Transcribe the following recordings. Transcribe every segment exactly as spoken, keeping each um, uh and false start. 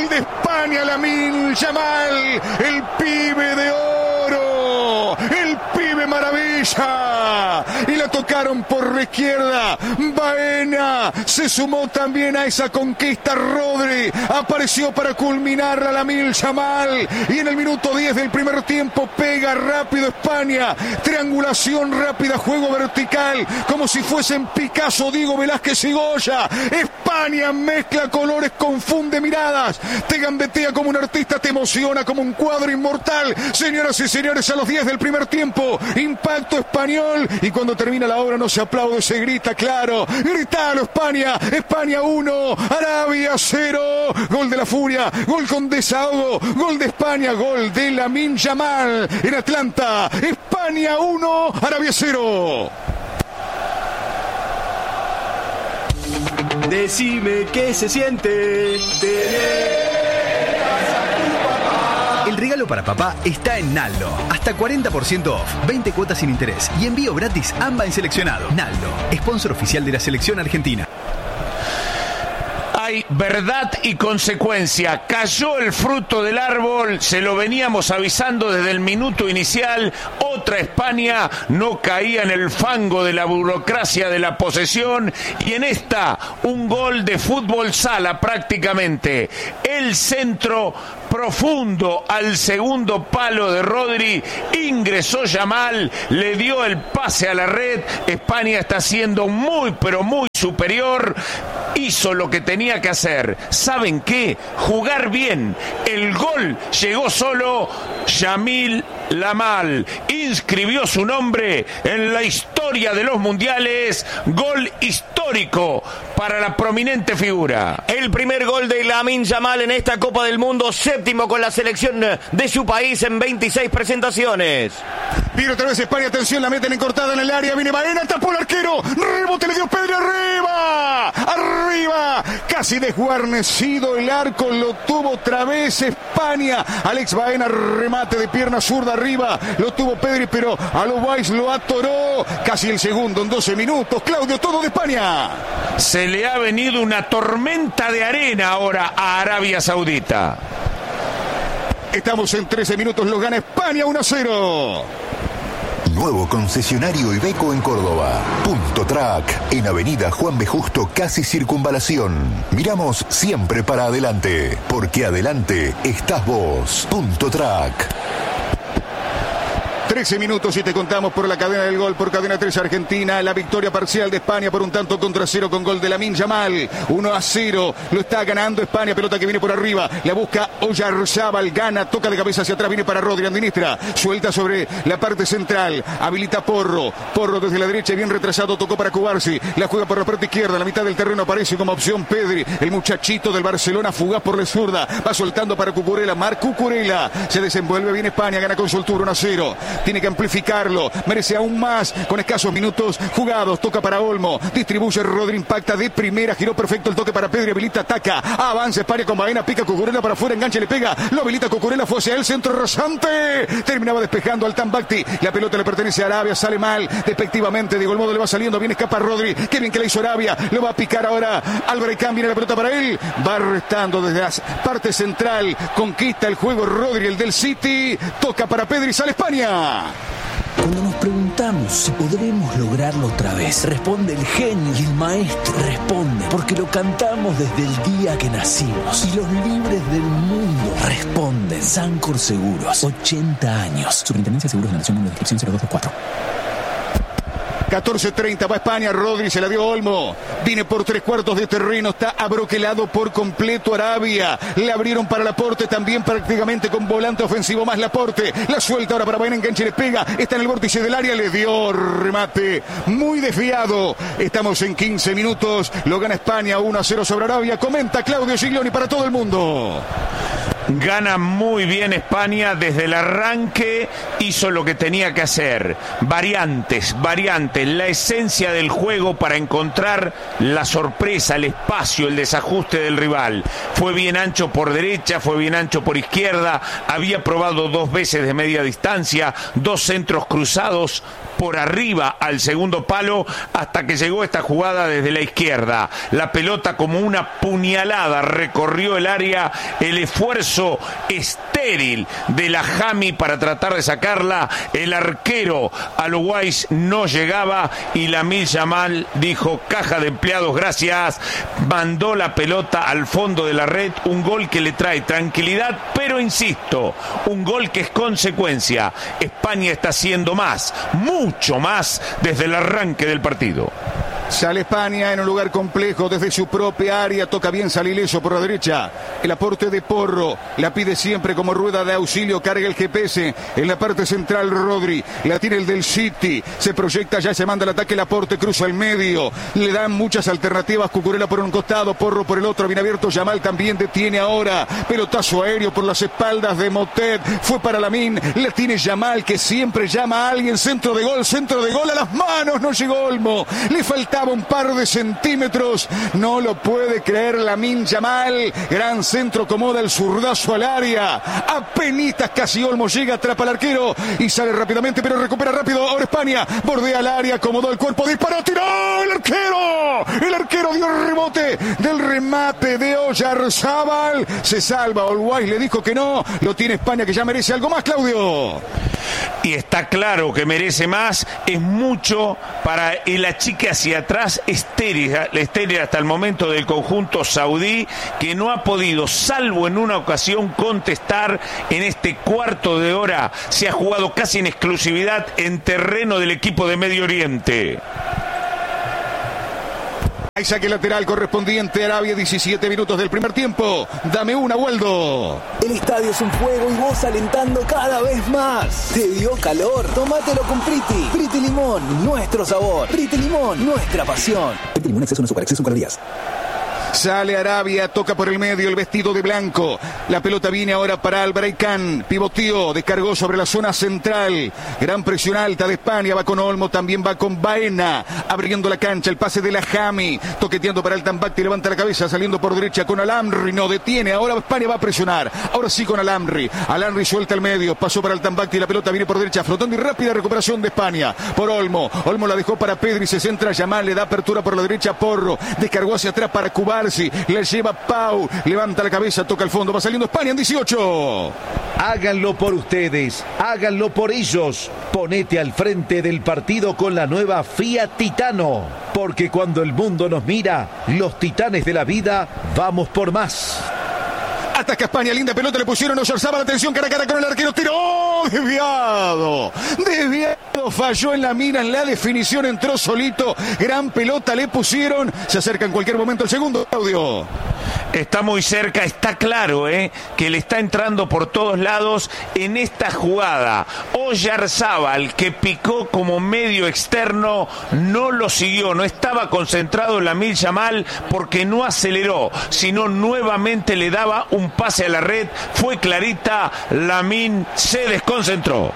Gol de España, Lamine Yamal, el pibe de oro, el pibe maravilla. Y la tocaron por la izquierda. Baena se sumó también a esa conquista. Rodri apareció para culminarla, Lamine Yamal. Y en el minuto diez del primer tiempo pega rápido España. Triangulación rápida, juego vertical, como si fuesen Picasso, Diego Velázquez y Goya. España mezcla colores, confunde miradas, te gambetea como un artista, te emociona como un cuadro inmortal. Señoras y señores, a los diez del primer tiempo, impacto español. Y cuando termina la obra no se aplaude, se grita, claro. Gritalo, España. España uno, Arabia cero. Gol de la furia, gol con desahogo, gol de España, gol de Lamine Yamal en Atlanta. España uno, Arabia cero. Decime qué se siente tener. El regalo para papá está en Naldo. Hasta cuarenta por ciento off, veinte cuotas sin interés y envío gratis AMBA en seleccionado. Naldo, sponsor oficial de la selección argentina. Hay verdad y consecuencia. Cayó el fruto del árbol, se lo veníamos avisando desde el minuto inicial. Otra España no caía en el fango de la burocracia de la posesión. Y en esta, un gol de fútbol sala prácticamente. El centro profundo al segundo palo de Rodri, ingresó Yamal, le dio el pase a la red. España está siendo muy pero muy superior, hizo lo que tenía que hacer. ¿Saben qué? Jugar bien. El gol llegó solo. Lamine Yamal inscribió su nombre en la historia de los mundiales. Gol histórico para la prominente figura. El primer gol de Lamine Yamal en esta Copa del Mundo, séptimo con la selección de su país en veintiséis presentaciones. Viene otra vez España, atención, la meten en cortada en el área, viene Baena, tapó el arquero, rebote le dio Pedro, arriba, arriba, casi desguarnecido el arco, lo tuvo otra vez España. Alex Baena, remate de pierna zurda arriba, lo tuvo Pedri, pero a lo Weiss lo atoró. Casi el segundo en doce minutos. Claudio, todo de España. Se le ha venido una tormenta de arena ahora a Arabia Saudita. Estamos en trece minutos, lo gana España uno a cero. Nuevo concesionario Iveco en Córdoba. Punto Track, en Avenida Juan B. Justo, casi Circunvalación. Miramos siempre para adelante, porque adelante estás vos. Punto Track. trece minutos y te contamos por la cadena del gol, por Cadena tres Argentina, la victoria parcial de España por un tanto contra cero con gol de Lamine Yamal. uno a cero, lo está ganando España, pelota que viene por arriba, la busca Oyarzábal, gana, toca de cabeza hacia atrás, viene para Rodri, administra, suelta sobre la parte central, habilita Porro, Porro desde la derecha, bien retrasado, tocó para Cubarsi, la juega por la parte izquierda, la mitad del terreno aparece como opción Pedri, el muchachito del Barcelona, fugaz por la zurda, va soltando para Cucurella, Marc Cucurella, se desenvuelve bien España, gana con soltura uno a cero. Tiene que amplificarlo, merece aún más con escasos minutos jugados, toca para Olmo, distribuye Rodri, impacta de primera, giró perfecto el toque para Pedri, habilita, ataca, avanza España con Baena, pica Cucurella para afuera, enganche, le pega, lo habilita Cucurella, fue hacia el centro rasante, terminaba despejando al Tambacti, la pelota le pertenece a Arabia, sale mal, despectivamente, de igual modo le va saliendo, bien escapa Rodri, qué bien que le hizo Arabia, lo va a picar ahora Álvarez Can, viene la pelota para él, va restando desde la parte central, conquista el juego Rodri, el del City, toca para Pedri, sale España. Cuando nos preguntamos si podremos lograrlo otra vez, responde el genio y el maestro. Responde porque lo cantamos desde el día que nacimos. Y los libres del mundo responden. Sancor Seguros, ochenta años. Superintendencia de Seguros de la Nación, número de inscripción cero dos dos cuatro. catorce treinta va España, Rodri se la dio Olmo, viene por tres cuartos de terreno, está abroquelado por completo Arabia, le abrieron para Laporte también prácticamente con volante ofensivo más Laporte, la suelta ahora para Baena, enganche, le pega, está en el vórtice del área, le dio remate muy desviado. Estamos en quince minutos, lo gana España uno a cero sobre Arabia, comenta Claudio Giglioni para todo el mundo. Gana muy bien España desde el arranque, hizo lo que tenía que hacer. Variantes, variantes, la esencia del juego para encontrar la sorpresa, el espacio, el desajuste del rival. Fue bien ancho por derecha, fue bien ancho por izquierda, había probado dos veces de media distancia, dos centros cruzados por arriba al segundo palo, hasta que llegó esta jugada desde la izquierda. La pelota como una puñalada recorrió el área, el esfuerzo estéril de la Jami para tratar de sacarla, el arquero Al-Uruguay no llegaba y Lamine Yamal dijo: caja de empleados, gracias. Mandó la pelota al fondo de la red, un gol que le trae tranquilidad, pero insisto, un gol que es consecuencia. España está haciendo más, mucho más desde el arranque del partido. Sale España en un lugar complejo desde su propia área, toca bien salir ileso por la derecha. El aporte de Porro, la pide siempre como rueda de auxilio, carga el G P S en la parte central. Rodri, la tiene el del City, se proyecta, ya se manda el ataque, el aporte cruza el medio, le dan muchas alternativas. Cucurella por un costado, Porro por el otro, bien abierto. Yamal también detiene ahora, pelotazo aéreo por las espaldas de Motet, fue para Lamine, la tiene Yamal que siempre llama a alguien, centro de gol, centro de gol a las manos, no llegó Olmo, le faltaba un par de centímetros, no lo puede creer Lamine Yamal. Gran centro, acomoda el zurdazo al área, apenitas casi Olmo llega, atrapa al arquero y sale rápidamente, pero recupera rápido. Ahora España bordea el área, acomodó el cuerpo, disparó, tiró el arquero, el arquero dio el rebote del remate de Oyarzábal, se salva. Uruguay le dijo que no, lo tiene España, que ya merece algo más, Claudio. Y está claro que merece más, es mucho para el achique hacia atrás, estéril, estéril hasta el momento del conjunto saudí, que no ha podido, salvo en una ocasión, contestar en este cuarto de hora. Se ha jugado casi en exclusividad en terreno del equipo de Medio Oriente. Hay saque lateral correspondiente a Arabia, diecisiete minutos del primer tiempo. Dame una, Waldo. El estadio es un fuego y vos alentando cada vez más. ¿Te dio calor? Tómatelo con Priti. Priti Limón, nuestro sabor. Priti Limón, nuestra pasión. Priti Limón, exceso no azúcar, exceso en calorías. Sale Arabia, toca por el medio, el vestido de blanco. La pelota viene ahora para Albraicán. Pivoteó, descargó sobre la zona central. Gran presión alta de España. Va con Olmo, también va con Baena. Abriendo la cancha, el pase de la Jami. Toqueteando para el Tambacti, levanta la cabeza, saliendo por derecha con Alamri. No detiene, ahora España va a presionar. Ahora sí con Alamri. Alamri suelta el medio, pasó para el Tambacti. La pelota viene por derecha, flotando y rápida recuperación de España. Por Olmo. Olmo la dejó para Pedri, se centra Yamal, le da apertura por la derecha. Porro. Descargó hacia atrás para Cubar. Le lleva Pau, levanta la cabeza, toca el fondo, va saliendo España en dieciocho. Háganlo por ustedes, háganlo por ellos. Ponete al frente del partido con la nueva Fiat Titano, porque cuando el mundo nos mira, los titanes de la vida, vamos por más. Ataca España, linda pelota, le pusieron Oyarzábal, atención, cara a cara con el arquero, tiró, desviado, desviado, falló en la mira, en la definición, entró solito, gran pelota le pusieron, se acerca en cualquier momento el segundo, Claudio. Está muy cerca, está claro, ¿eh? que le está entrando por todos lados en esta jugada. Oyarzábal, que picó como medio externo, no lo siguió, no estaba concentrado en Lamine Yamal porque no aceleró, sino nuevamente le daba un pase a la red, fue clarita, Lamine se desconcentró.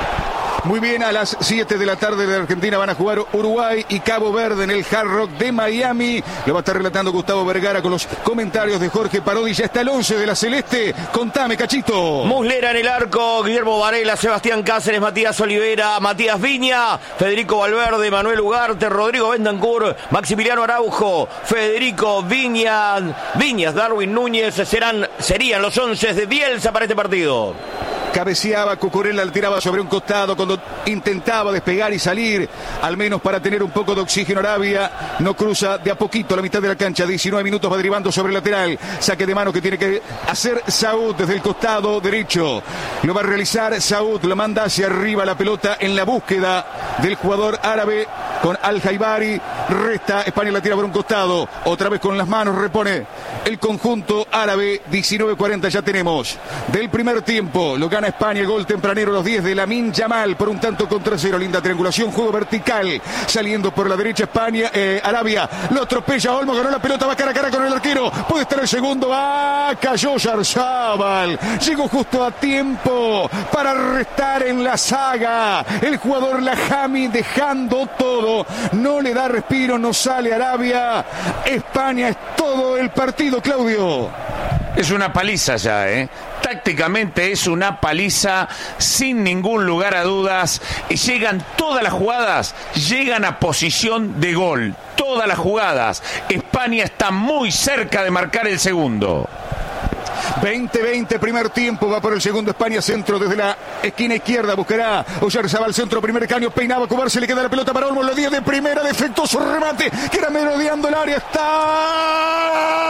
Muy bien, a las siete de la tarde de Argentina van a jugar Uruguay y Cabo Verde en el Hard Rock de Miami. Lo va a estar relatando Gustavo Vergara con los comentarios de Jorge Parodi. Ya está el once de la Celeste. Contame, Cachito. Muslera en el arco, Guillermo Varela, Sebastián Cáceres, Matías Olivera, Matías Viña, Federico Valverde, Manuel Ugarte, Rodrigo Bentancur, Maximiliano Araujo, Federico Viña, Viñas, Darwin Núñez, serán, serían los once de Bielsa para este partido. Cabeceaba, Cucurella la tiraba sobre un costado cuando intentaba despegar y salir, al menos para tener un poco de oxígeno. Arabia no cruza de a poquito la mitad de la cancha, diecinueve minutos, va derivando sobre el lateral, saque de mano que tiene que hacer Saúd desde el costado derecho, lo va a realizar Saúd, lo manda hacia arriba la pelota en la búsqueda del jugador árabe con Al-Jaibari, Resta, España la tira por un costado. Otra vez con las manos repone el conjunto árabe. diecinueve cuarenta ya tenemos del primer tiempo. Lo gana España, gol tempranero a los diez de Lamine Yamal por un tanto contra cero. Linda triangulación, juego vertical. Saliendo por la derecha España, eh, Arabia. Lo atropella Olmo, ganó la pelota, va cara a cara con el arquero. Puede estar el segundo. Ah, cayó Yarzábal. Llegó justo a tiempo para restar en la saga. El jugador Lahami dejando todo. No le da respiro, no sale Arabia. España es todo el partido, Claudio. Es una paliza ya, ¿eh? Tácticamente es una paliza sin ningún lugar a dudas. Y llegan todas las jugadas, llegan a posición de gol. Todas las jugadas. España está muy cerca de marcar el segundo. veinte veinte, primer tiempo, va por el segundo España, centro desde la esquina izquierda, buscará Oyarzabal, centro, primer caño, peinaba, Cubar, se le queda la pelota para Olmo, lo dio de primera, defectuoso remate, que era merodeando el área, está...